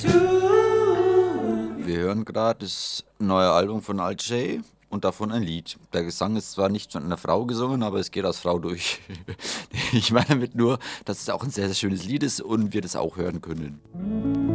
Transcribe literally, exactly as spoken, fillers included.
Wir hören gerade das neue Album von Alt J und davon ein Lied. Der Gesang ist zwar nicht von einer Frau gesungen, aber es geht als Frau durch. Ich meine damit nur, dass es auch ein sehr, sehr schönes Lied ist und wir das auch hören können.